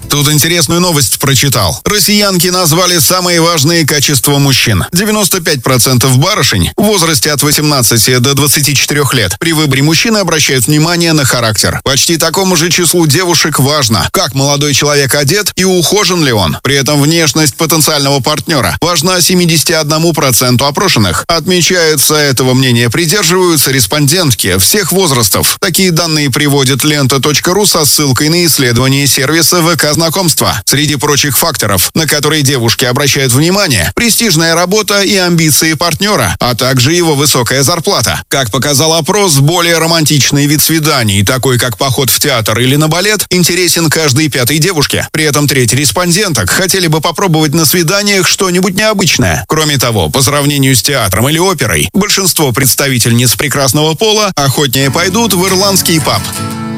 Тут интересную новость прочитал. Россиянки назвали самые важные качества мужчин. 95% барышень в возрасте от 18 до 24 лет при выборе мужчины обращают внимание на характер. Почти такому же числу девушек важно, как молодой человек одет и ухожен ли он. При этом внешность потенциального партнера важна 71% опрошенных. Отмечается, этого мнения придерживаются респондентки всех возрастов. Такие данные приводит лента.ру со ссылкой на исследование сервиса ВК-знакомства. Среди прочих факторов, на которые девушки обращают внимание, престижная работа и амбиции партнера, а также его высокая зарплата. Как показал опрос, более романтичный вид свиданий, такой как поход в театр или на балет, интересен каждой пятой девушке. При этом треть респонденток хотели бы попробовать на свиданиях что-нибудь необычное. Кроме того, по сравнению с театром или оперой, большинство представительниц прекрасного пола охотнее пойдут в ирландский паб.